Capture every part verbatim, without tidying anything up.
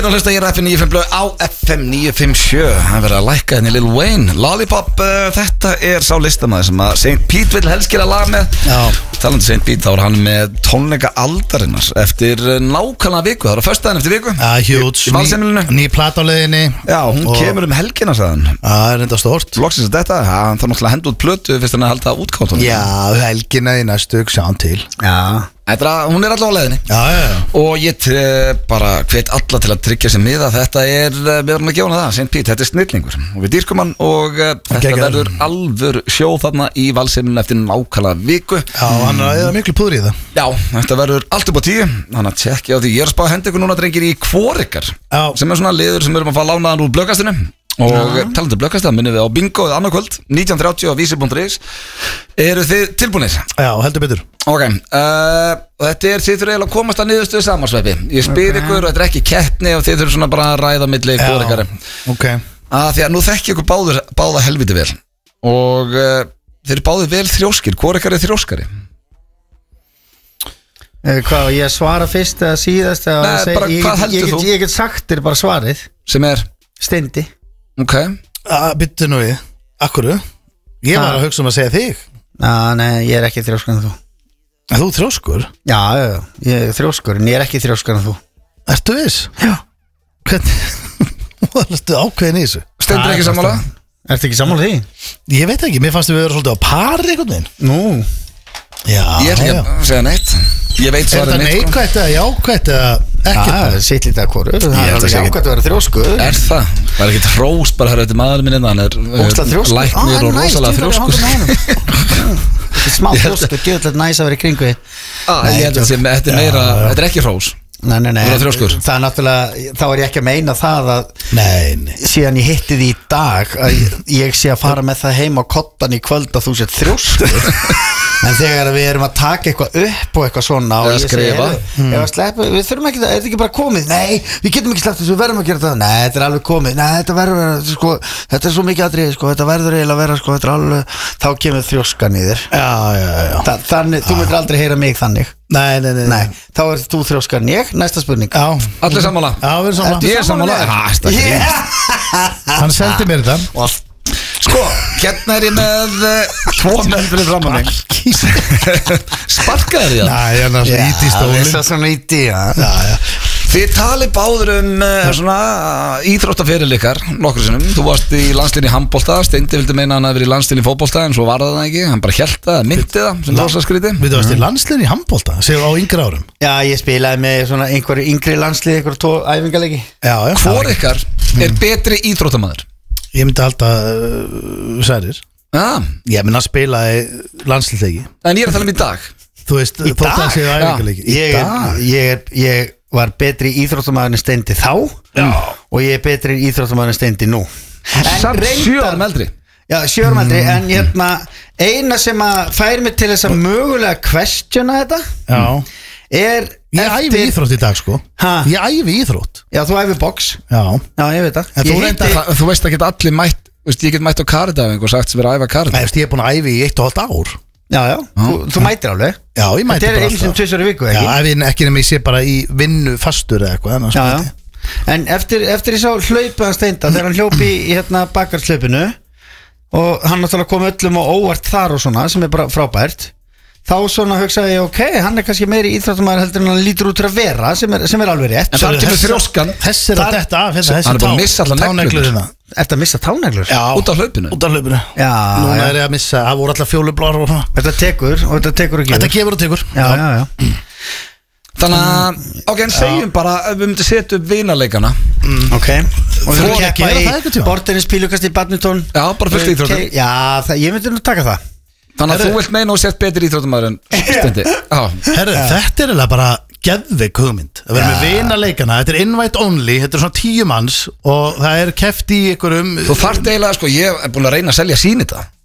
Þú hlusta ég er F M níu fimm blöð á F M níu fimm sjö. Það verður að lækka henni Lil Wayne Lollipop, uh, þetta er sá listamaður sem að Saint Pete vill helst gera lag með. Já. Talandi Saint Pete, þá er hann með tónleika aldarinnar eftir nákvæmlega viku. Það er á föstudaginn eftir viku. Já, huge. Í Valsheimilinu. Ný plata á leiðinni. Já, hún og... kemur um helgina, sagðan. Já, það er enda stort. Loksins þetta, ja, hann þarf náttúrulega að henda út plötu fyrst hann að halda útkátt. Já, helgina í næstu, sjá til. Já. Ætla, hún er allavega á leiðinni. Já, já, já. Og ég bara hvet alla til að tryggja sig miða. Þetta er, við erum að gefa hana það, Saint Pete, þetta er snillingur. Og við dýrkum hann og uh, þetta verður alvör sjó þarna í Valsheimilinu eftir nákvæmlega viku. Já, hann er eða miklu púður í það. Já, þetta verður allt upp á tíu. Þannig að tjekkja á því. Ég er að spá að henda ykkur núna drengir í Kvorikar, sem er svona liður sem við erum að fá lánaðan úr blöggastinu. Og talandi blöggastinu, minnum við á bingo eða annað kvöld nítján þrjátíu á vísi punktur is. Eru þið tilbúinir? Já, heldur betur. Ok, uh, þetta er, þið þurfum eiginlega að komast að niðurstöðu samansveipi. Ég spyr okay. ykkur og þetta er ekki keppni og þið þurfum svona bara að ræða milli Kvorikari. Ok. Að því að nú þekki ykkur báður, báða helviti vel. Og uh, þeir eru báðir vel þrjóskir. Kvorikari er þrjóskari. Eða hvað, ég svara fyrst eða síðast eða Nei, seg, bara ég, hvað ég, heldur ég, þú? ég get sagt þér bara svarið. Sem er? Steindi. Ok. Að byttu nú við. Akkuru? Ég var að hugsa um að segja þig. Já, nei, ég er ekki þrjóskar en þú. Er þú þrjóskur? Já, já, já, ég er þrjóskur en ég er ekki þrjóskar en þú. Ertu viss? Já. Hvernig? Þú erstu ákveðin í þessu. Steindur ekki sammála? Ertu ekki sammála því? Ég veit ekki, mér fannst við vera svolítið á pari einhvern veginn. Nú. Já, ég ætla ekki að segja neitt. Ég veit svarið neitt. Er þetta neikvætt eða jákvætt eða ekkert? Það er sitt lítið að hvoru. Það er alveg jákvætt að vera þrjóskur. Er það? Það er ekkert hrós bara að þetta maður minn innan. Hann er læknir og rosalega þrjóskur. Þetta er smá þrjóskur, djöðlega næs að vera í kringu. Ég held að þetta er meira, þetta er ekki hrós. Nei, nei, nei, það er náttúrulega, þá er ég ekki að meina það að nei, nei. Síðan ég hitti því í dag að ég sé að fara með það heim á kottan í kvöld að þú sétt þrjóskur. En þegar við erum að taka eitthvað upp og eitthvað svona og ég segi, ef að sleppa, við þurfum ekki, er þetta ekki bara komið? Nei, við getum ekki sleppt þessu, við verðum að gera það. Nei, þetta er alveg komið, nei, þetta verður að, sko, þetta er svo mikið atriði, sko, þetta verður eiginlega að vera, sko, þetta er alveg, þá kemur þrjóskan í þér. Já, já, já. Þa, þannig, þú myndir aldrei heyra mig þannig. Nei, nei, nei. Nei, þá er þú þrjóskan ég, næsta spurning. Já. Allir sammála? Já, við erum sammála. Ég er sammála. Hann sendi mér þetta. Sko, hérna er ég með tvo menn fyrir framan mig. Sparkaður ég það? Næ, ég er náttúrulega íti í stólinn. Það er svona íti, já. Já, já. Þið talið báður um uh, svona íþróttaferil ykkar nokkru sinnum. Þú varst í landsliðinu í handbolta. Steindi vildi meina hann að vera í landsliðinu í fótbolta, en svo var það ekki. Hann bara hélt það, myndi það sem rosa skrítið. Við varst í landsliðinu í handbolta, segjum á yngri árum. Já, ég spilaði með svona einhverju yngri landslið, einhverju tó æfingarleiki. Já, já. Hvor ykkar er betri íþróttamaður? Ég myndi alltaf uh, særir. Já. Ég myndi að spila í landsliðleiki. En ég er að tala um í dag. Þú veist, í dag? Ég, ég, ég var betri íþróttamaður en Steindi þá. Já. Og ég er betri íþróttamaður en Steindi nú. Samt sjö árum eldri. Já, sjö árum eldri, en hérna eina sem að fær mig til þess að mögulega questiona þetta. Já. Er ég eftir... æfi íþrótt í dag sko ha? Ég æfi íþrótt. Já, þú æfi box. Já. Já, ég veit það. Þú, hitti... það þú veist að geta allir mætt, veist, ég get mætt á karitæfingu og sagt sem verið að æfa karitæfingu. Ég er búin að æfi í eitt og halvt ár. Já, já, ah. þú, þú mætir alveg. Já, ég mætir bara alltaf. Þetta er einu sem tvisvar í viku, ekki? Já, ef ekki nema ég sé bara í vinnu fastur eða eitthvað. Já, já. En eftir, eftir ég sá hlaupið að Steinda, þegar hann hljópi í hérna bakarslaupinu og hann náttúrulega kom öllum og óvart þar og svona, sem er bara frábært. Þá svona hugsaði ég, ok, hann er kannski meiri íþróttamæður heldur en hann lítur út til að vera, sem er, sem er alveg rétt. En það kemur þrjóskan. Þess er að þetta af, þessi hann er bara að missa allar neglur. Ertu að missa táneglur? Já. Út af hlaupinu? Út af hlaupinu. Já. Núna er ég að missa, það voru allar fjólublar og svona. Þetta tekur og þetta tekur og gefur. Þetta gefur og tekur. Já, já, já. Þannig að, ok, en segjum bara að við myndum setja upp vinaleikana. Mm. Ok. Og þú voru að gera það eitthvað tjá? Bortinins, pílukast í badminton. Já, bara fullt íþróttum. Já, það, ég myndi nú taka það. Þannig að Heru. Þú vilt meina og sért betri íþróttumæður en Steindi. Herru, þetta er alveg bara geðveik hugmynd að vera með vinaleikana. Þetta er invite only, þetta er svona tíu manns og það er keft í einhverjum. Þú þarft eiginlega, sko, ég er búin að reyna að selja sín þetta.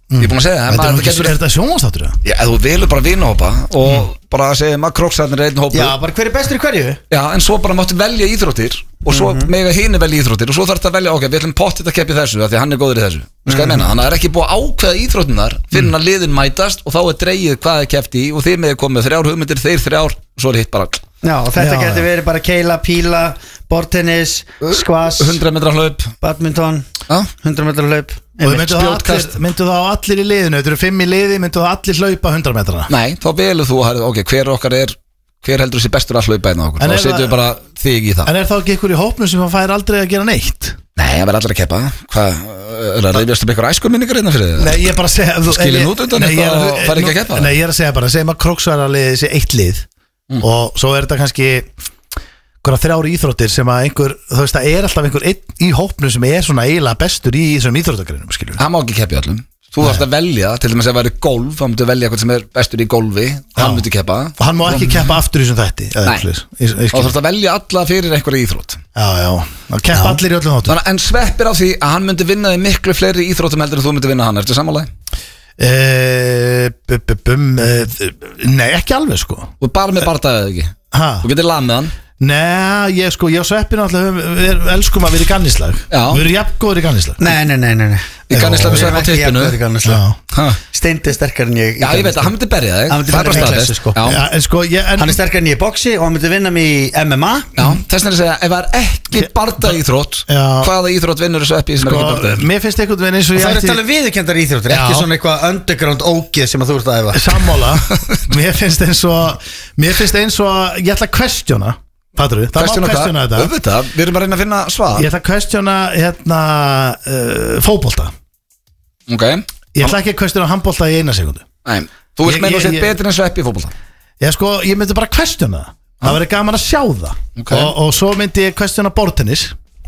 Ég er búin að segja það, Þetta er maður nú ekki- getur- er þetta sjónvastáttur? Já, ef þú velur bara vinahópa og bara segja maður Króksarnir er einn hópu Já, bara hver er bestur í hverju? Já, en svo bara máttu velja íþróttir og svo mega hini velja íþróttir og svo þarf þetta að velja, ok, við ætlum pottið að keppi þessu af því að hann er góður í þessu, þú skal ég menna þannig að það er ekki búið að ákveða íþróttirnar fyrir að liðin mætast og þá er dreigið hvað er keppt í og þið með komið þrjár hugmyndir, þeir þrjár og svo er hitt bara Já, og þetta Já, getur já. verið bara keila, píla, bortennis, skvass, hundrað metra hlaup badminton, Já, hundrað metra hlaup Og myndu þá spjótkast. allir, myndu þá allir í liðinu, þetta eru fimm í liði, myndu þá allir hlaupa hundrað metrana? nei, þá velur þú, ok, hver okkar er hver heldur þessi bestur að hlaupa einn á okkur En þá er setjum það- við bara þig í það En er þá ekki ykkur í hópnum sem fær aldrei að gera neitt? Nei, það verður allir að keppa Hvað, er það reyðjast um eitthvað æskurminningar einna fyrir þið? Nei, ég er bara að segja þú- Skilin ég- út undan Nei, ég er- eitthvað og fær ekki að keppa? Nei, ég er að segja bara, segjum að Króksvaraliðið sé eitt lið og svo er þetta kannski einhverja þrjár íþróttir sem að einhver, þú veist, það er alltaf einhver einn í hópnum sem er svona eiginlega bestur í þessum íþróttagreinum, skiljum. Það má ekki keppa í öllum Þú þarfst að velja, til dæmis ef það væri golf þá myndu velja eitthvað sem er bestur í golfi hann myndi keppa Og hann má ekki keppa aftur í þessum þætti. eða Nei. eitthvað svoleiðis. Ég- ég og skil. þarfst að velja alla fyrir einhverja íþrótt Já, já, að keppa allir í öllum þáttum. Þannig, En sveppir á því að hann myndi vinna í miklu fleiri íþróttum heldur en þú myndi vinna hann Ertu sammálaði? Eh, bu- bu- bum, eh, Nei, ekki alveg sko. Þú er bara með bardaðið ekki Ha? Þú getur lamið hann Nei, ég sko, ég og Sveppi náttúrulega við við elskum að vera í gannislag. Já. Við erum jafn góður í gannislag. Nei, nei, nei, nei, nei. Í gannislega við sveppum á tippinu Já. Ha. Steindi er sterkar en ég í Já, ég veit að gannislega. hann myndi berja þig Hann myndi Það er berja bara mig í staðfest. klessu, sko. Já. Já, en sko, ég, en, Hann er sterkar en ég í boxi og hann myndi vinna mig í M M A. Já, þess vegna er að segja, ef það er ekki barda íþrótt Já. hvaða íþrótt vinnur þessu eppi sem er sko, ekki barda mér finnst einhvern veginn eins og Það ég er að tala um viðurkenndar íþróttir, ekki Já. svona eitthvað underground ógeð sem að þú ert að æfa. sammála. Mér finnst eins og mér finnst eins og ég ætla að questiona, fattur við, það má Questiona questiona hvað? þetta. Auðvitað, við erum að reyna að finna svar Ég ætla að questiona hérna uh, fótbolta. Ok, Ég ætla ekki að questiona handbolta í eina sekundu. nei Þú Ég- veist meina ég- að setja ég- betri en sveppi í fótbolta Ég sko, ég myndi bara questiona það. Það verður gaman að sjá það. Ok. Og, og svo myndi ég questiona bortennis.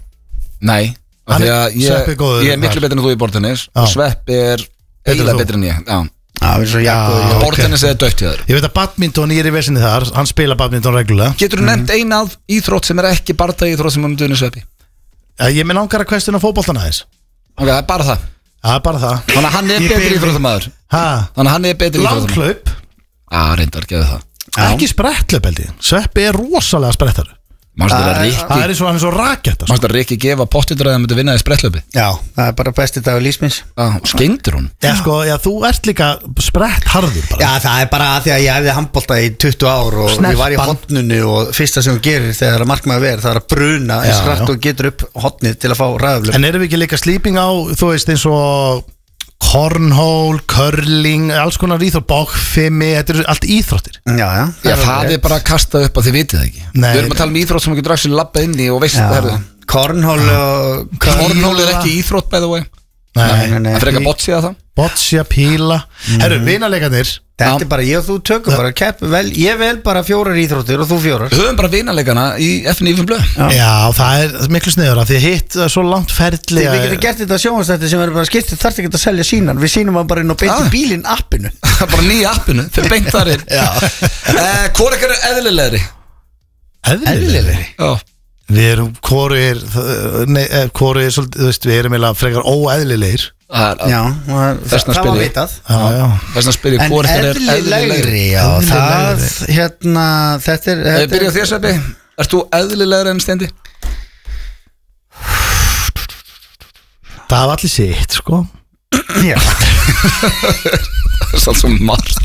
Nei, af Hann því er- að Sveppi er ég, góður ég er miklu þar. betri en þú í bortennis Já. og sveppi er Betri en eiginlega þú. betri en ég Já, Já, við erum svo jakkuð. Já. bortennis er dött í þér Ég veit að badminton, ég er í vesinni þar. Hann spila badminton reglulega. Getur þú nefnt eina af íþrótt sem er ekki barda íþrótt sem er myndunni sveppi Eh, Ég með langar að questiona fótboltana aðeins. Ok, það er bara það Það er bara það. Þannig að hann er Ég betri bið- íþróttamæður Ha? Þannig að hann er betri íþróttamæður Langhlaup. Já, reyndar, gefið það Ekki sprettlöp held ég. Sveppi er rosalega sprettar. Manstu þetta Það- Rikki Það er eins og hann er svo raketta sko. Manstu að Rikki gefa pottitur að það myndi vinna í sprettlöpi Já, það er bara besti dagur lífsmins. Já, skeindur hún Já, sko, já, þú ert líka sprett harður bara. Já, það er bara að því að ég hefði handbolta í tuttugu ár og Snerpan. ég var í hotnunu og fyrsta sem þú gerir þegar markmaður verið það er að bruna eins Já, rætt já. og getur upp hotnið til að fá ræðuflöf. En erum við ekki líka sleeping á, þú veist, eins og cornhole, curling, alls konar íþrótt, bókfimi, þetta eru allt íþróttir. Já, já. Já, það er bara að kasta upp að þið vitið það ekki Nei. Við erum að tala um íþrótt sem þú getur axil labba inn í og veist það Já, kornhól og Kornhól er ekki íþrótt by the way Nei, nei, nei. Það frekar boccia það Boccia, píla. Herru, vinalegarnir. Þetta Já. er bara ég og þú tökum bara kepp, vel, ég vel bara fjórar íþróttir og þú fjórar. Við höfum bara vinarleikana í F níu fimm blöð Já, það er miklu sniður því hitt er svo langt ferli. Við getum gert þetta sjónvastætti sem er bara skipt þarf ekki að selja sínan, við sínum hann bara inn og beint í Ah. bílinn appinu. Bara nýja appinu, fyrir beint þar inn uh, Hvor ekkert er eðlilegri? Eðlilegri. Já Við erum, hvoru er, nei, hvoru er svolítið, þú veist, við erum eiginlega frekar óeðlilegir. Það er- Já, það, Þess vegna það spyr var ég. vitað. Já, já. Þess vegna spyr ég En hvor ekkert er eðlilegri, eðlilegri já, það, Eðlilegri. hérna, þetta er, Ef við þetta byrja á er þér Sveppi Ert þú eðlilegri en Steindi? Það var allir sitt, sko. já, Það er svolítið svo margt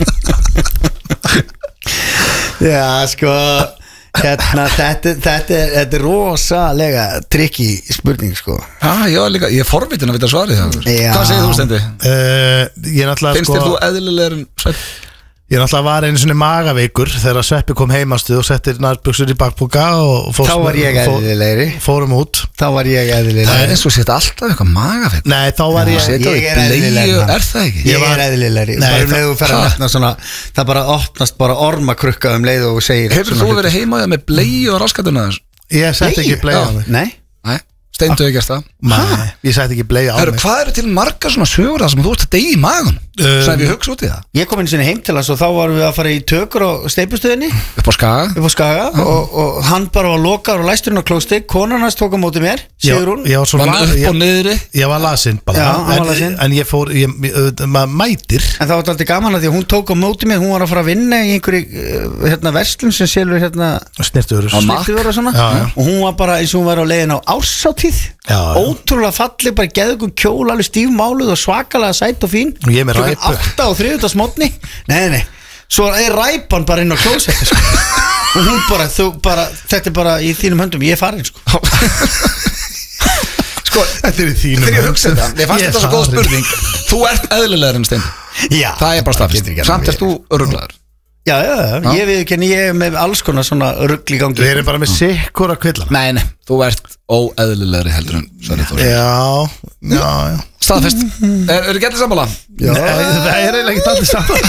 já, sko, hérna, þetta, er- þetta, er, þetta er rosalega trikki spurning, sko. Já, ég var líka, ég er forvitin að vita svarið það Já. Hvað segir þú Steindi? Uh, ég er náttúrulega, Finnst sko, þér þú eðlilegri en Sveppi? ég er náttúrulega var einu svona magaveikur þegar Sveppi kom heimastuð og settir nærbuxur í bakpoka og fór, Þá var ég fór, eðlilegri, fórum út. þá var ég Það eðlilegri. er eins og setja alltaf eitthvað magafegg Nei, þá var Já, ég, set- Setja ég er það í eðlilegri, bleiu, maður. er það ekki? Ég Ég var- er eðlilegri, Nei, bara um það- leið og fer að Ha? nefna svona, það bara opnast bara ormakrukka um leið og segir Hefur svona þú hluti. verið heimaðið með bleiu og raskatuna þess? ég setti ekki bleið á mig. Nei, Nei Steindu ekki það? Nei, ég sætti ekki bleið á Heru, mig Hvað eru til margar svona sögur það sem þú ert að deyja í magun? Um, Svo ef ég hugsa út í það Ég kom inn sinni heim til hans og þá varum við að fara í tökur á steipustöðinni Upp á Skaga Upp á Skaga uh. og, og hann bara var lokaður og læsturinn á klósti Konan hans tók á móti mér, Sigrún Ég var svo Vann upp og niðri Ég var lasinn bara Já, hann var en, lasinn. en ég fór, ég, maður mætir En það var alltaf gaman að því að hún tók á móti mér Hún var að fara að vinna í einhverju hérna, verslun sem selur hérna Snirtuður snirtuður og svona Já, já. Og hún var bara eins og hún var á leiðin á árshátíð Já, já. Ótrúlega falleg, bara geðugum kjól alveg stífmáluð og svakalega sæt og fín Og ég með Klukkan ræpu. átta og þriðjudags mótni Nei, nei, svo er ræpan bara inn á klósetti sko. Og hún bara, þú bara þetta er bara í þínum höndum, ég er farin sko. Sko, Þetta er í þínum þegar ég hugsa þetta Ég fannst Ég þetta svo góð farin. spurning Þú ert eðlilegur en Steindi Já, Það er bara getur staðfest ekki Samt annað erst þú öruglaður Já, já, já, ég við ekki en ég er með alls konar svona rugl í gangi Við erum bara með sikkura kvillana Nei, nei, þú ert óeðlilegri heldur en Sverrir Þór Já, já, já Staðfest Er eru ekki allir sammála? Nei, það er eiginlega ekki allir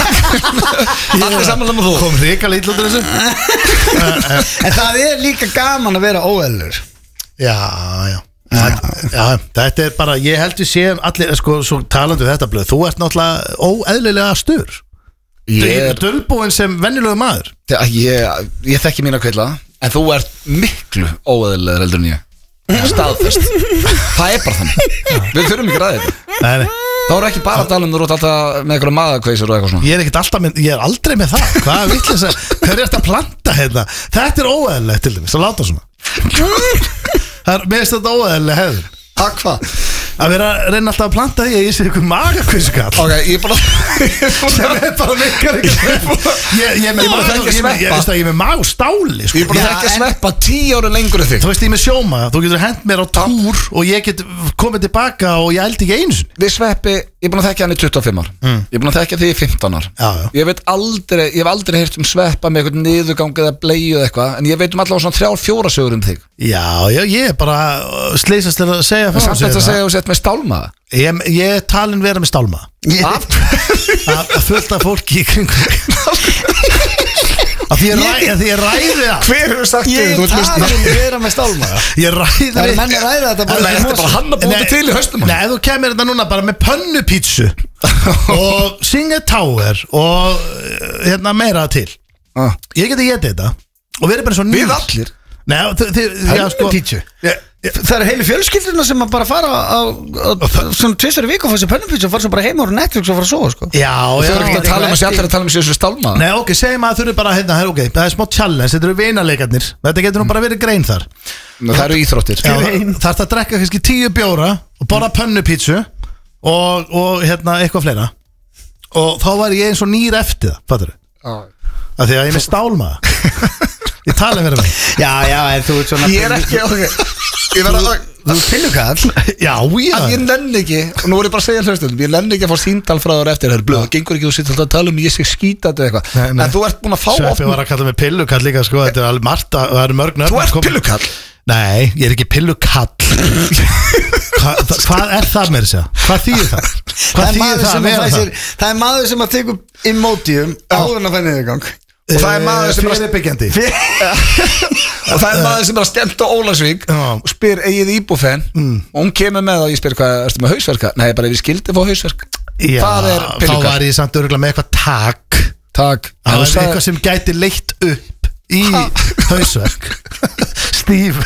saman Allir sammála með þú Kom ríka lítið út úr þessu En það er líka gaman að vera óeðlur Já, já Já, já, þetta er bara, ég held við séum allir, sko, svo talandu þetta blöð Þú ert náttúrulega óeðlilega stur Ég Þú er er dölbúinn sem venjulegu maður Þegar Ég, ég þekki mína kvilla En þú ert miklu óeðlilegur heldur en ég Staðfest Það er bara þannig Við þurfum ekki ræðið þetta Nei, nei Það voru ekki bara að tala um þú ert alltaf með eitthvað maðakveisur og eitthvað svona Ég er ekkert alltaf með, ég er aldrei með það Hvað vill þess að, hver er þetta að planta hérna Þetta er óeðlilegt til dæmis, að láta svona Það er, mér finnst þetta óeðlileg hefður Að hvað? Að vera að reyna alltaf að planta því að ég sé eitthvað magakvískall Ok, ég er bara sem er bara mikkar ekki Ég ég er með Ég er bara að þekkja ég- ég- sveppa. ég veist að ég er með mag og stáli sko. Ég er bara að þekki að sveppa tíu ára lengur en þig Þú veist ég er með sjóma, þú getur hent mér á túr og ég get komið tilbaka og ég eldi ekki einu sinni Við sveppi, ég er búin að þekkja hann í tuttugu og fimm ár Mm. Ég er búin að þekkja því í fimmtán ár Já, já. Ég veit aldrei, ég hef aldrei heyrt um sveppa með eitthvað niðurgang eða bleiu eða eitthvað En ég veit um allavega svona þrjár, fjóra sögur um þig Já, já, ég er bara uh, sleisast til að segja En frá samt þessu þetta að hérna. segja að þú sett með stálmaða Ég, ég er talin vera með stálma Af að fullt af fólki í kringum að því ég, ræ, að því ég ræði það Hver hefur sagt Ég þig? Þú ert tala um að vera með stálmaða ég ræði Það er menn að ræða þetta bara Nei, þetta er bara hann að búta til í haustum á honum. Nei, þú kemur þetta núna bara með pönnupítsu og Singer Tower og uh, hérna meira til Ah. Ég geti getið þetta og verið bara svo nýr Við allir Nei, þið, þið, já, sko, Pönnu-pítsu? ég, ég, Það eru heilu fjölskyldurna sem að bara fara á, á, á svona tvisar í viku og fá sér pönnupítsu og fara svo bara heima og Netflix og fara að sofa sko. Já, Þú já, er ekki að tala um að sé allir að tala um að sé þessu stálmaða Nei, ok, segjum að það þurfi bara hérna, her, okay, það er smá challenge, þetta eru vinalegarnir Þetta getur nú bara verið grein þar Það eru íþróttir Já, þarf það að drekka kannski tíu bjóra og borða pönnupítsu og, og hérna eitthvað fleira og þá var ég eins og nýr eftir það, fattur þú? Af því að ég er með stálmaða Ég tala um verið með Já, já, en þú ert svona Ég er ekki, ok Ég verða að Þú ert pillukall Já, já Að ég nenni ekki, og nú er ég bara að segja hlustundum Ég nenni ekki að fá síndal frá þér eftir Það er blöð, það gengur ekki, þú sitt alltaf að tala um Ég sé skítandi eitthvað Nei, nei. En þú ert búin að fá oft Sveppi var að kalla mig pillukall líka sko, þetta er alveg margt að það eru mörg nöfn Þú ert kom- pillukall Nei, ég er ekki pillukall Hva, þa- Hvað er það með þess að? Hvað þýðir það? Það Hvað er þýðir maður það að sem að vera fæ það? sér Það er maður sem að tekur Imodium áður en að fæna þig gang Og það er maður sem er að Fyrirbyggjandi Og það er maður sem er að stemta á Ólasvík Já. Og spyr eigið íbúfen Og hún kemur með og ég spyr hvað, erstu með hausverka? Nei, bara ef ég skildi fá hausverk Já, Það er þá pillukall var ég samt örgulega með eitthvað tak Takk Það Þú var sagði- eitthvað sem gæti leitt upp í hausverk Stíf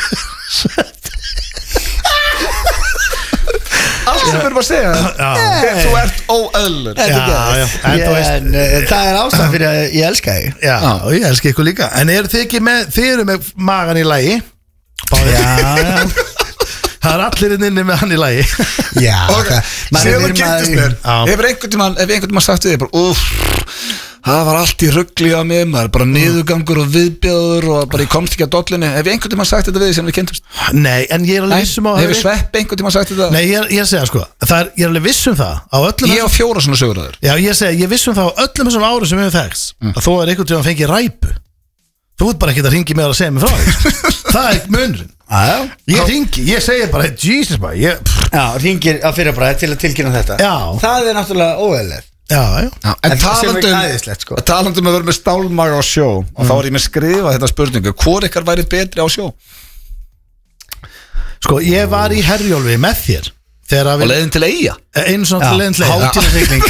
Allt sem við erum að segja Já. Þú ert óöðlur Já, já, en þú veist En uh, það er ástæðan fyrir að ég elska þig Já, og ég elski ykkur líka En eru þið ekki með, þið eru með magan í lagi Já, já Það er allir inn inni með hann í lagi Já, Ok, maður séu er þú kynntist mér Já. Hefur einhvern tímann, ef einhvern tímann sagt við þig bara, Úff, það var allt í ruggli á mér Maður bara niðurgangur og viðbjöður Og bara ég komst ekki að dollunni Hefur einhvern tímann sagt þetta við þig sem við kynntust? Nei, en ég er alveg vissum á Hefur Svepp einhvern tímann sagt þetta? Nei, ég er, ég er að segja sko Það er, ég er alveg vissum það á öllum Ég á fjóra svona sögur að þér Já, ég segi, ég vissum það á öllum þessum árum sem við höfum þekst að þú er einhvern tíma að fengið ræpu Þú ert bara ekki að ringi með að segja mig frá því sko. Það er munurinn Já, Ég ringi, ég segi bara, Jesus bara ég, pff, já ringir að fyrir bara til að tilkynna þetta Já. Það er náttúrulega óeðlegt Já, já Já, En en það sem er talandum æðislegt, sko. talandum að vera með stálmaga á sjó Og þá er ég með skrifa þetta spurningu Hvor ykkar væri betri á sjó? Sko, Sko, ég var í Herjólfi með þér Og leiðin til Eyja Einu svona leiðin til Eyja Hátíðarsigling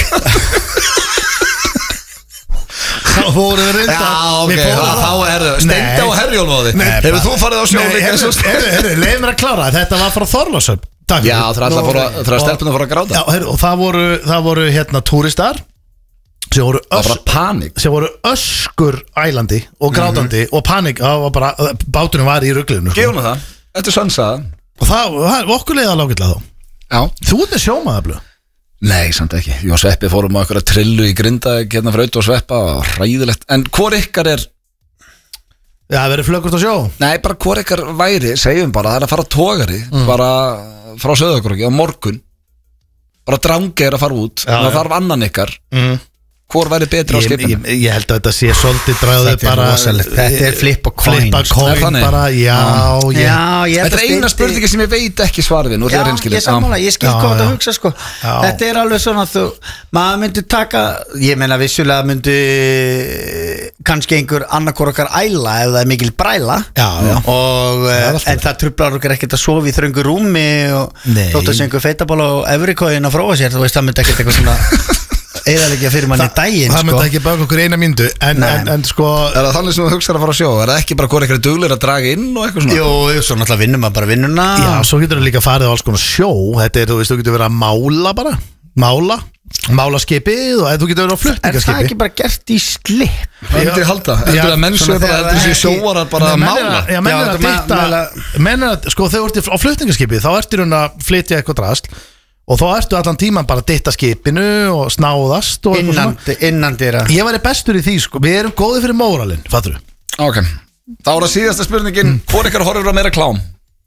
Þá fórum við reynda Já, ok, þá er það Steindi á Herjólfi á því Hefur þú farið á sjó líka Leif mér að klára, þetta var frá Þorlákshöfn Já, það er að stelpuna fór að gráta Já, og það voru, það voru hérna túristar sem voru, ös, sem voru öskur ælandi og grátandi mm-hmm. og panik, það var bara, bátunum var í ruglinu Gefum við það, þetta er sannsaðan Og það, það okkur leiða lágitlega þá Já Þú ert með sjómaðablu Nei, samt ekki, ég og Sveppi fórum á einhverja trillu í Grinda hérna frá auðvitað og Sveppa, hræðilegt En hvor ykkar er Já, verið flöggust á sjó Nei, bara hvor ykkar væri, segjum bara, það er að fara tógari mm. bara frá Sauðárkróki á morgun bara drangi er að fara út Já, það þarf annan ykkar mm. Hvor væri betri á skipinu? Ég, ég held að þetta sé svolítið dræðu bara Þetta er flip og coin Flip og coin bara, já, já. Ég, já Þetta er eina spurningi sem ég veit ekki svarið við Já, ég sammála, ég skil hvað þetta hugsa sko já. Þetta er alveg svona þú maður myndi taka, ég meina vissulega myndi kannski einhver annarkor okkar æla ef það er mikil bræla já, já. Og, það en það trublar okkar ekkert að sofa í þröngu rúmi og þótt að sé einhver feitabál á efrikóin að fróa sér, þú veist það myndi ekkert eitthvað svona eða ekki að fyrir manni í daginn það myndi sko. Ekki baka okkur eina myndu en, en, en sko Er það þannig sem þú hugsaður að fara að sjó? Er það ekki bara hvort eitthvað duglir að draga inn og eitthvað svona? Jú, svo náttúrulega vinnum maður bara vinnuna Já, svo getur það líka farið á alls konar sjó Þetta er, þú veist, þú getur verið að mála bara Mála, mála skipið og þú getur verið á flutningaskipi Er það ekki bara gert í slip? Það myndi ég halda Eftir að menn séu bara, eftir þessi sjóarar bara að mála Já, menn er að ditta Menn er að, sko, þegar þú ert á flutningaskipi þá ertu raun að flytja eitthvað drast Og þá ertu allan tíman bara að ditta skipinu og snáðast og Innan, innan dýra Ég væri bestur í því sko, við erum góði fyrir móralinn, fattur þú? Ok, þá er það síðasta spurningin mm. Hvor ykkar horfur að meira klám?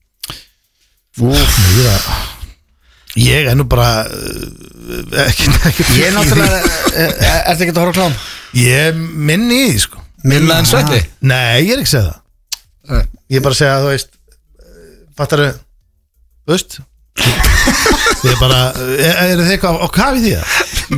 Úf, meira Ég er nú bara uh, ekki, ekki Ég er náttúrulega, er þetta ekki að horfa klám? Ég minni í því sko Minna en Sveppi? Nei, ég er ekki að segja það uh. Ég er bara að segja að þú veist Fattar þú, þú veist Ég er bara Er, er þið eitthvað á kafi því að?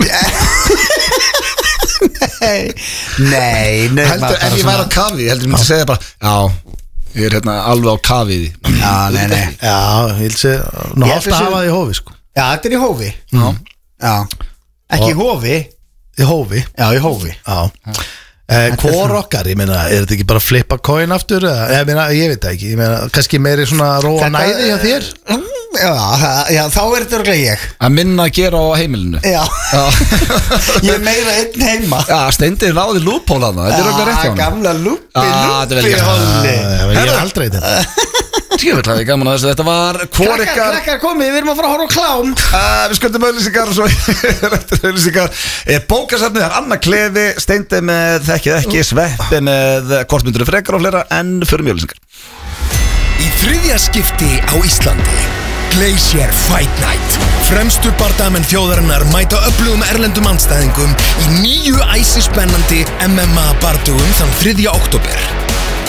Nei Nei, nei Heldur, ef ég væri á kafi Heldur, ég myndi að segja bara Já, ég er hérna alveg á kafi því Já, nei, nei Já, ég vil segja Nú hótt að hafa það í hófi sko Já, þetta er í hófi Já, Já. Ekki í hófi Í hófi Já, í hófi Já eh, Hvor okkar, ég meina, er þetta ekki bara flippa coin aftur? Ég meina, ég veit það ekki Ég meina, kannski meiri svona róa næði hjá þér Já, já, þá er þetta örglega ég Að minna að gera á heimilinu Já, já. Ég er meira einn heima Já, Steindi ráði lúphólaðna Þetta er örglega rétt hjá hann Gamla lúpi, lúpi hóli Ég er aldrei þetta Tjóðvill hafi gaman að þessu Þetta var hvor ykkar Krakkar, krakkar komið, við erum að fara að horfa á klám uh, Við skuldum auðlýsingar og svo Rættir auðlýsingar Bókasafnið er Anna Klefi Steindi með þekkið ekki Sveppi með kortmyndur frekar og fleira En fyrir auðlýsingar Í þriðja skipti á Íslandi Glacier Fight Night Fremstu bardamenn þjóðarinnar mæta öflugum erlendum andstæðingum í nýju æsispennandi M M A bardugum þann þriðja október